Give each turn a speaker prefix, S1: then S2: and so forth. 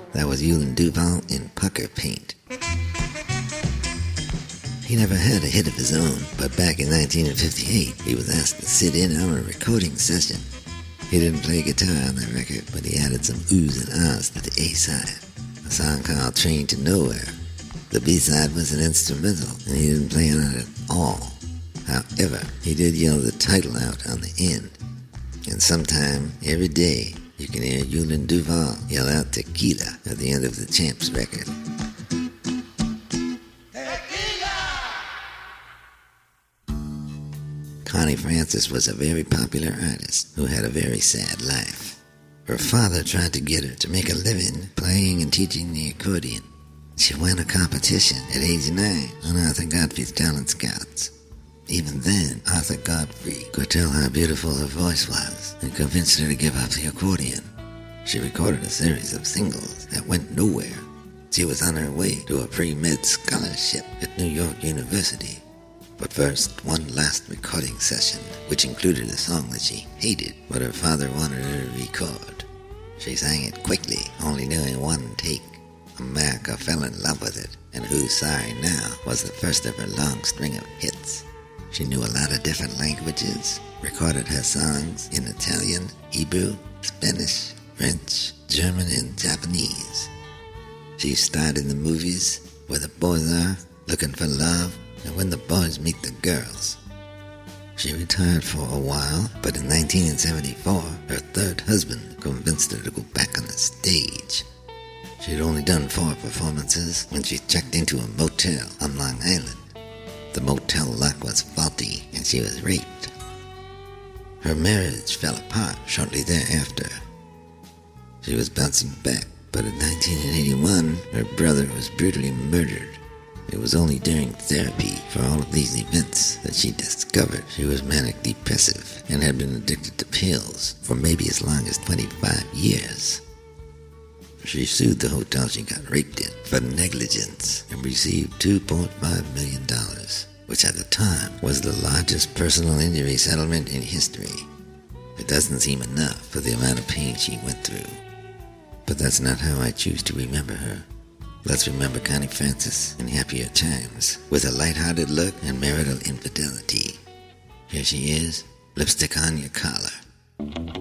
S1: That was Euland Duvall in Pucker Paint. He never had a hit of his own, but back in 1958, he was asked to sit in on a recording session. He didn't play guitar on that record, but he added some oohs and ahs to the A-side, a song called Train to Nowhere. The B-side was an instrumental, and he didn't play on it at all. However, he did yell the title out on the end. And sometime, every day, you can hear Euland Duvall yell out Tequila at the end of the Champs record. Connie Francis was a very popular artist who had a very sad life. Her father tried to get her to make a living playing and teaching the accordion. She won a competition at age 9 on Arthur Godfrey's Talent Scouts. Even then, Arthur Godfrey could tell how beautiful her voice was and convinced her to give up the accordion. She recorded a series of singles that went nowhere. She was on her way to a pre-med scholarship at New York University. But first, one last recording session, which included a song that she hated, but her father wanted her to record. She sang it quickly, only doing one take. America fell in love with it, and Who's Sorry Now was the first of her long string of hits. She knew a lot of different languages, recorded her songs in Italian, Hebrew, Spanish, French, German, and Japanese. She starred in the movies Where the Boys Are, Looking for Love, and When the Boys Meet the Girls. She retired for a while, but in 1974, her third husband convinced her to go back on the stage. She had only done 4 performances when she checked into a motel on Long Island. The motel lock was faulty, and she was raped. Her marriage fell apart shortly thereafter. She was bouncing back, but in 1981, her brother was brutally murdered. It was only during therapy for all of these events that she discovered she was manic depressive and had been addicted to pills for maybe as long as 25 years. She sued the hotel she got raped in for negligence and received $2.5 million, which at the time was the largest personal injury settlement in history. It doesn't seem enough for the amount of pain she went through. But that's not how I choose to remember her. Let's remember Connie Francis in happier times, with a lighthearted look and marital infidelity. Here she is, Lipstick on Your Collar.